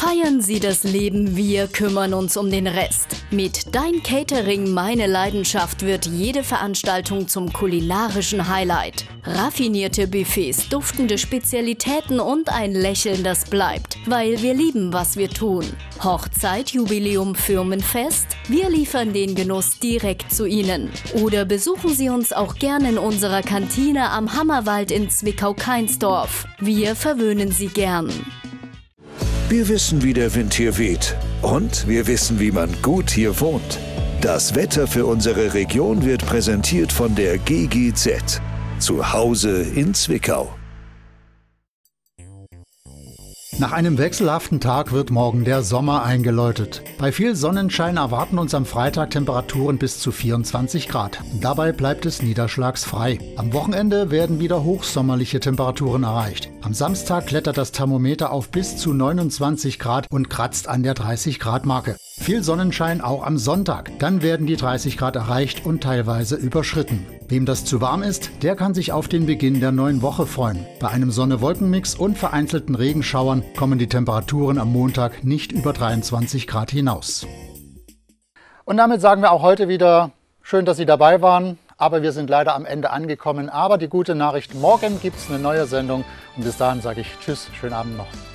Feiern Sie das Leben, wir kümmern uns um den Rest. Mit Dein Catering, meine Leidenschaft wird jede Veranstaltung zum kulinarischen Highlight. Raffinierte Buffets, duftende Spezialitäten und ein Lächeln, das bleibt, weil wir lieben, was wir tun. Hochzeit, Jubiläum, Firmenfest? Wir liefern den Genuss direkt zu Ihnen. Oder besuchen Sie uns auch gerne in unserer Kantine am Hammerwald in Zwickau-Kainsdorf. Wir verwöhnen Sie gern. Wir wissen, wie der Wind hier weht. Und wir wissen, wie man gut hier wohnt. Das Wetter für unsere Region wird präsentiert von der GGZ. Zu Hause in Zwickau. Nach einem wechselhaften Tag wird morgen der Sommer eingeläutet. Bei viel Sonnenschein erwarten uns am Freitag Temperaturen bis zu 24 Grad. Dabei bleibt es niederschlagsfrei. Am Wochenende werden wieder hochsommerliche Temperaturen erreicht. Am Samstag klettert das Thermometer auf bis zu 29 Grad und kratzt an der 30 Grad Marke. Viel Sonnenschein auch am Sonntag. Dann werden die 30 Grad erreicht und teilweise überschritten. Wem das zu warm ist, der kann sich auf den Beginn der neuen Woche freuen. Bei einem Sonne-Wolken-Mix und vereinzelten Regenschauern kommen die Temperaturen am Montag nicht über 23 Grad hinaus. Und damit sagen wir auch heute wieder, schön, dass Sie dabei waren. Aber wir sind leider am Ende angekommen. Aber die gute Nachricht, morgen gibt es eine neue Sendung. Und bis dahin sage ich Tschüss, schönen Abend noch.